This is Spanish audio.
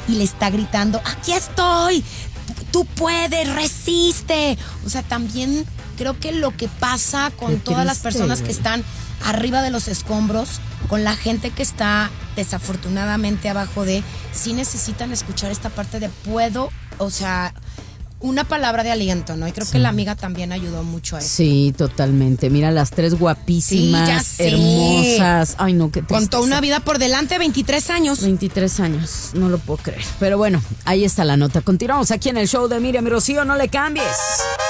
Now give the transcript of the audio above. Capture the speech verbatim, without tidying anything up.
y le está gritando, aquí estoy, tú puedes, resiste. O sea, también creo que lo que pasa con Qué todas las triste, personas güey. que están arriba de los escombros, con la gente que está desafortunadamente abajo de, sí necesitan escuchar esta parte de puedo, o sea, una palabra de aliento, ¿no? Y creo Sí. que la amiga también ayudó mucho a eso. Sí, totalmente. Mira, las tres guapísimas, Sí, ya sé. hermosas. Ay, no, qué tristeza. Con toda una vida por delante, veintitrés años. veintitrés años, no lo puedo creer. Pero bueno, ahí está la nota. Continuamos aquí en el show de Miriam y Rocío, no le cambies.